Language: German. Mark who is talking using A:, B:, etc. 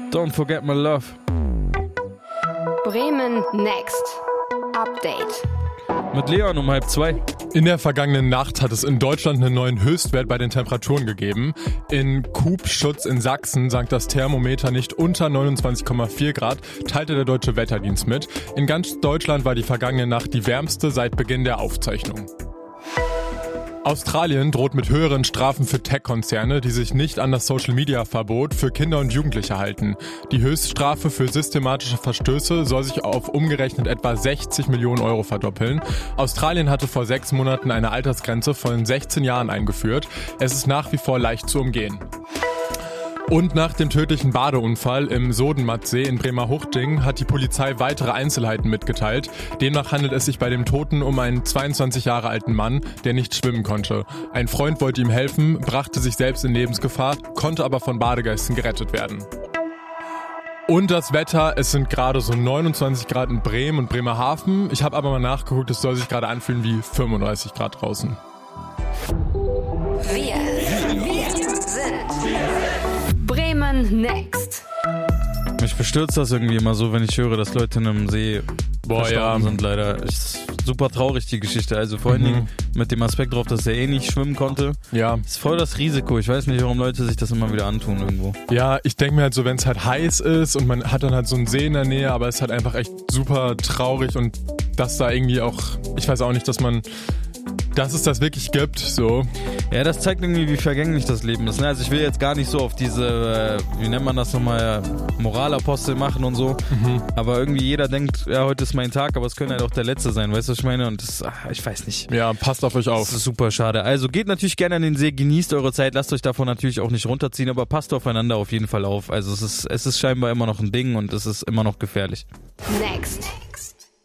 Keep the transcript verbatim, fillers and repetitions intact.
A: Don't forget my love.
B: Bremen Next. Update.
A: Mit Leon um halb zwei.
C: In der vergangenen Nacht hat es in Deutschland einen neuen Höchstwert bei den Temperaturen gegeben. In Kubschutz in Sachsen sank das Thermometer nicht unter neunundzwanzig Komma vier Grad, teilte der Deutsche Wetterdienst mit. In ganz Deutschland war die vergangene Nacht die wärmste seit Beginn der Aufzeichnung. Australien droht mit höheren Strafen für Tech-Konzerne, die sich nicht an das Social-Media-Verbot für Kinder und Jugendliche halten. Die Höchststrafe für systematische Verstöße soll sich auf umgerechnet etwa sechzig Millionen Euro verdoppeln. Australien hatte vor sechs Monaten eine Altersgrenze von sechzehn Jahren eingeführt. Es ist nach wie vor leicht zu umgehen. Und nach dem tödlichen Badeunfall im Sodenmattsee in Bremerhuchting hat die Polizei weitere Einzelheiten mitgeteilt. Demnach handelt es sich bei dem Toten um einen zweiundzwanzig Jahre alten Mann, der nicht schwimmen konnte. Ein Freund wollte ihm helfen, brachte sich selbst in Lebensgefahr, konnte aber von Badegästen gerettet werden. Und das Wetter, es sind gerade so neunundzwanzig Grad in Bremen und Bremerhaven. Ich habe aber mal nachgeguckt, es soll sich gerade anfühlen wie fünfunddreißig Grad draußen.
B: Wir, wir sind Bremen Next.
A: Mich bestürzt das irgendwie immer so, wenn ich höre, dass Leute in einem See
C: Boah,
A: verstorben
C: ja.
A: sind, leider. Ist super traurig, die Geschichte. Also vor allen
C: Mhm.
A: Dingen mit dem Aspekt drauf, dass er eh nicht schwimmen konnte.
C: Ja.
A: Ist voll das Risiko. Ich weiß nicht, warum Leute sich das immer wieder antun irgendwo.
C: Ja, ich denke mir halt so, wenn es halt heiß ist und man hat dann halt so einen See in der Nähe, aber es ist halt einfach echt super traurig und dass da irgendwie auch, ich weiß auch nicht, dass man, dass es das wirklich gibt, so.
A: Ja, das zeigt irgendwie, wie vergänglich das Leben ist. Ne? Also ich will jetzt gar nicht so auf diese, äh, wie nennt man das nochmal, Moralapostel machen und so.
C: Mhm.
A: Aber irgendwie jeder denkt, ja, heute ist mein Tag, aber es könnte halt auch der letzte sein, weißt du, was ich meine? Und das, ach, ich weiß nicht.
C: Ja, passt auf euch auf.
A: Das ist super schade. Also geht natürlich gerne an den See, genießt eure Zeit, lasst euch davon natürlich auch nicht runterziehen, aber passt aufeinander auf jeden Fall auf. Also es ist, es ist scheinbar immer noch ein Ding und es ist immer noch gefährlich.
B: Next.